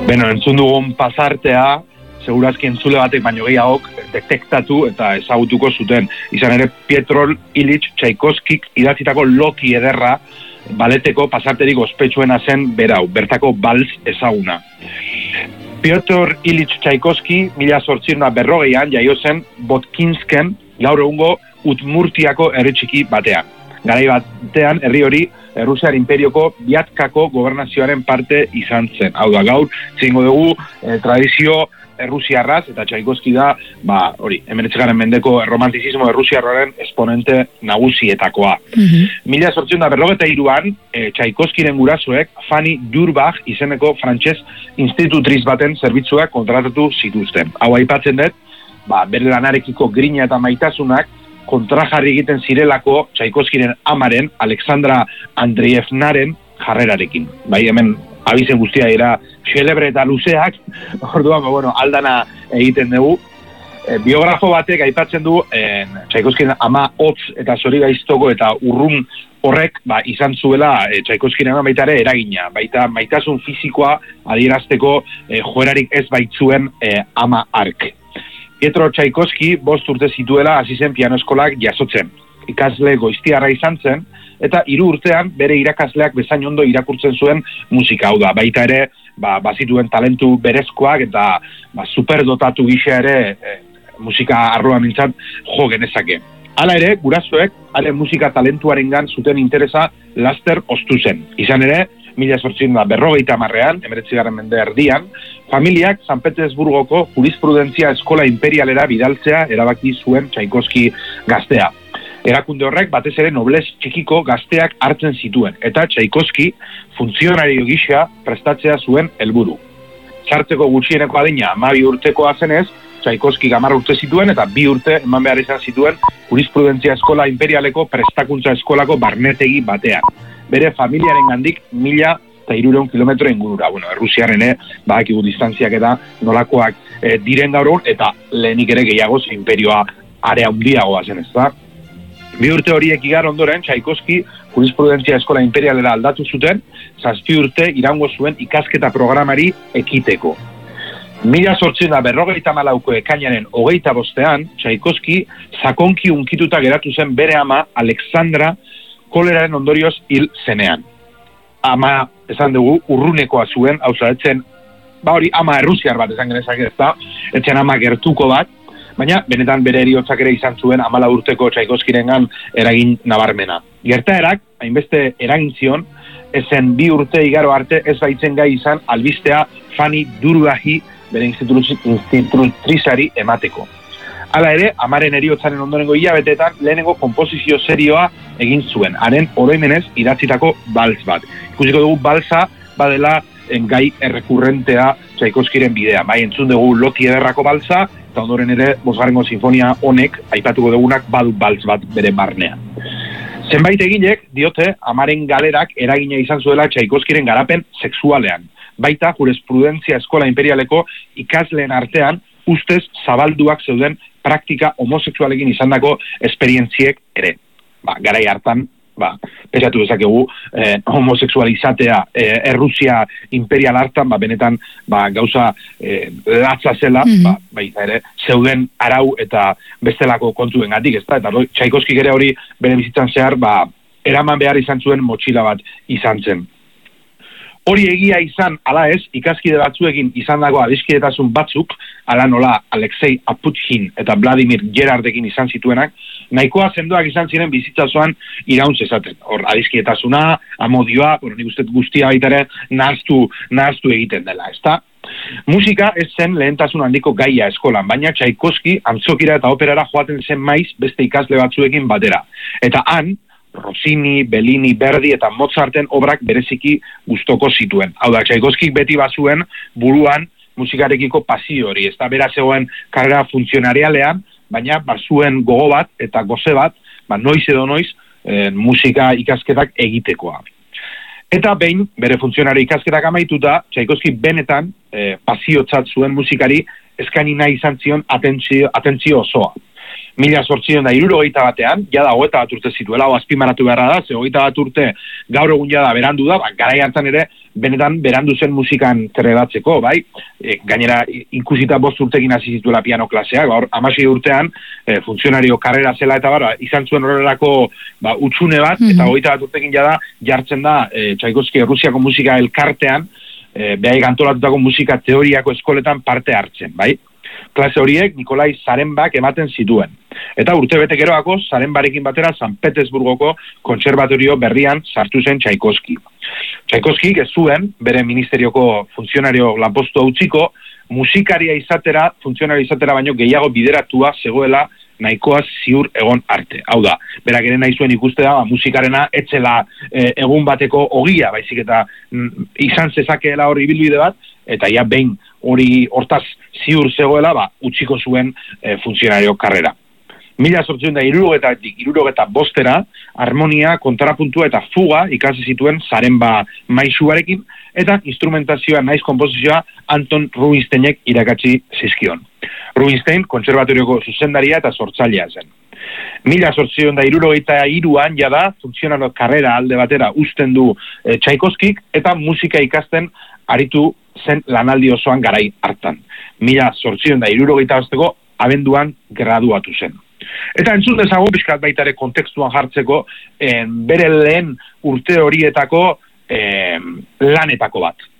Beno, entzun dugun pasartea, segurazki entzule batek baino gehiagok detektatu eta ezagutuko zuten. Izan ere, Piotr Ilich Tchaikovskik idatzitako Loki ederra baleteko pasarterik ospetsuena zen berau, bertako balz ezaguna. Piotr Ilich Tchaikovski 1840an jaio zen Botkinsken, gaur egungo Udmurtiako herri txiki batean. Garai batean, herri hori Rusiar imperioko Biatkako gobernazioaren parte izan zen. Hau da, gaur, zingo dugu tradizio Rusiarraz, eta Tchaikovsky da, hori, 19. mendeko romantizismo Rusiarraren exponente nagusietakoa. 1853an, Tchaikovskyren gurasoek Fanny Durbach izeneko frantses institutriz baten zerbitzuak kontratatu zituzten. Hau aipatzen dut, bere lanarekiko grina eta maitasunak kontrajarri egiten zirelako Tchaikovskyren amaren, Alexandra Andreevnaren jarrerarekin. Bai, hemen abizen guztia dira xelebre eta luzeak, orduan, aldana egiten dugu. Biografo batek aipatzen du Tchaikovskyren ama hotz eta zorigaiztoko eta urrun horrek izan zuela Tchaikovskyren ama baita ere eragina. Baita maitasun fisikoa adierazteko joerarik ez baitzuen ama ark. Piotr Tchaikovsky 5 urte zituela hasi zen piano eskolak jasotzen. Ikasle goiztiarra izan zen, eta 3 urtean bere irakasleak bezain ondo irakurtzen zuen musika. Hau da, baita ere, bazituen talentu berezkoak eta superdotatu gisa ere musika arloan mintzat jo genezake. Hala ere, gurasoek, musika talentuarengan zuten interesa laster oztu zen. Izan ere, 1850an, 19. mende erdian, familiak San Petersburgoko jurisprudentzia eskola imperialera bidaltzea erabaki zuen Tchaikovsky gaztea. Erakunde horrek batez ere nobles txikiko gazteak hartzen zituen, eta Tchaikovsky funtzionario gisa prestatzea zuen helburu. Sartzeko gutxieneko adina 12 urtekoa zenez, Tchaikovsky 10 urte zituen eta 2 urte eman behar izan zituen jurisprudentzia eskola imperialeko prestakuntza eskolako barnetegi batean. Bere familiaren gandik 1.300 kilometro ingurura. Errusiarren badakigu distantziak eta nolakoak diren gaur eta lehenik ere gehiagoz imperioa area handiagoa zen, ezta? 2 urte horiek igaro ondoren, Tchaikovsky jurisprudentzia eskola imperialera aldatu zuten, 7 urte iraungo zuen ikasketa programari ekiteko. 1854ko ekainaren 25ean, Tchaikovsky sakonki unkituta geratu zen bere ama Alexandra koleraren ondorioz hil zenean. Ama, esan dugu, urrunekoa zuen, etzen, hori ama errusiar bat esan genezak ez da, etzen ama gertuko bat, baina benetan bere heriotzak ere izan zuen 14 urteko Tchaikovskyrengan eragin nabarmena. Gertaerak, hainbeste eragin zion, ezen 2 urte igaro arte ez baitzen gai izan albistea Fanny Durbachi bere institutrizari emateko. Hala ere, amaren heriotzaren ondorengo hilabeteetan lehenengo konposizio serioa egin zuen, haren oroimenez idatzitako balz bat. Ikusiko dugu balza badela gai errekurrentea Tchaikovskyren bidea. Bai, entzun dugu Loki ederrako balza, eta ondoren ere 5. sinfonia honek aipatuko dugunak badu balz bat bere barnean. Zenbait egilek diote amaren galerak eragina izan zuela Tchaikovskyren garapen sexualean. Baita jurisprudentzia eskola imperialeko ikasleen artean ustez zabalduak zeuden praktika homosexualekin izandako esperientziek ere. Garai hartan, pesatu dezakegu homosexualizatea Errusia imperial hartan, benetan gauza latza zela, baita ere, zeuden arau eta bestelako kontuengatik, ezta? Eta Tchaikovsky ere hori bere bizitzan zehar, eraman behar izan zuen motxila bat izan zen. Hori egia izan, ala ez, ikaskide batzuekin izandako adiskidetasun batzuk, ala nola Alexei Aputkin eta Vladimir Gerardekin izan zituenak, nahikoa sendoak izan ziren bizitzazoan irauntz esaten. Hor, adiskidetasuna, amodioa, nik uste guztia baita ere nahaztu egiten dela, ezta? Musika ez zen lehentasun handiko gaia eskolan, baina Tchaikovsky antzokira eta operara joaten zen maiz beste ikasle batzuekin batera. Eta han, Rossini, Bellini, Verdi eta Mozarten obrak bereziki gustoko zituen. Hau da, Tchaikovskyk beti bazuen buruan musikarekiko pasio hori. Ez da bera zegoen karrera funtzionarialean, baina bazuen gogo bat eta goze bat, noiz edo noiz musika ikasketak egitekoa. Eta behin, bere funtzionari ikasketak amaituta, Tchaikovsky benetan pasiotzat zuen musikari eskaini nahi izan zion atentzio osoa. 1861 jada 21 urte zituela, azpimarratu beharra da, ze 21 urte gaur egun jada berandu da, garai hartan ere benetan berandu zen musikan trebatzeko, bai? Gainera, ikusita 5 urtekin hasi zituela piano klasea, gaur 16 urtean funtzionario karrera zela eta izan zuen horrelako utxune bat, eta 21 urtekin jada jartzen da Tchaikovsky Rusiako musika elkartean, behai antolatutako musika teoriako eskoletan parte hartzen, bai? Klase horiek Nikolai Zarenbak ematen zituen. Eta urtebete geroako Zarenbarekin batera San Petersburgoko kontserbatorio berrian sartu zen Tchaikovsky. Tchaikovsky ez zuen bere ministerioko funtzionario lanpostua utziko, musikaria izatera, funtzionario izatera baino gehiago bideratua zegoela nahikoa ziur egon arte. Hau da, berak ere nahi zuen ikustea, musikarena etzela egun bateko ogia, baizik eta izan zezakeela hori ibilbide bat, eta ja behin hori hortaz ziur zegoela, utziko zuen funtzionario karrera. 1865 harmonia, kontrapuntua eta fuga ikasi zituen Zarenba maisuarekin, eta instrumentazioa naiz konposizioa Anton Rubinsteinek irakatsi zizkion. Rubinstein kontserbatorioko zuzendaria eta sortzailea zen. 1863an jada funtzionario karrera alde batera uzten du Tchaikovskyk eta musika ikasten aritu zen lanaldi osoan garai hartan. 1865ko abenduan graduatu zen. Eta entzun dezagun pixkat baita ere kontekstuan jartzeko bere lehen urte horietako lanetako bat.